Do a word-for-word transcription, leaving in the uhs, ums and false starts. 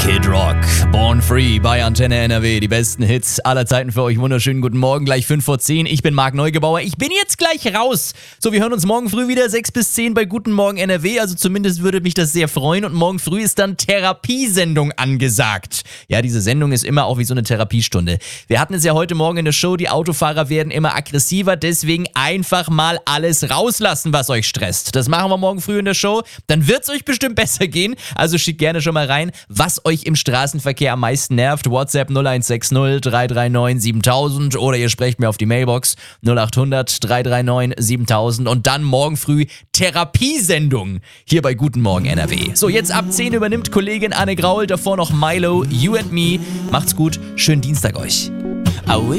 Kid Rock, Born Free bei Antenne N R W. Die besten Hits aller Zeiten für euch. Wunderschönen guten Morgen, gleich fünf vor zehn. Ich bin Marc Neugebauer. Ich bin jetzt gleich raus. So, wir hören uns morgen früh wieder, sechs bis zehn bei Guten Morgen N R W. Also zumindest würde mich das sehr freuen. Und morgen früh ist dann Therapiesendung angesagt. Ja, diese Sendung ist immer auch wie so eine Therapiestunde. Wir hatten es ja heute Morgen in der Show, die Autofahrer werden immer aggressiver. Deswegen einfach mal alles rauslassen, was euch stresst. Das machen wir morgen früh in der Show. Dann wird es euch bestimmt besser gehen. Also schickt gerne schon mal rein, was euch im Straßenverkehr am meisten nervt. WhatsApp null eins sechs null drei drei neun siebentausend oder ihr sprecht mir auf die Mailbox null acht hundert drei drei neun siebentausend und dann morgen früh Therapiesendung hier bei Guten Morgen N R W. So, jetzt ab zehn übernimmt Kollegin Anne Graul, davor noch Milo, You and Me. Macht's gut, schönen Dienstag euch. Aue.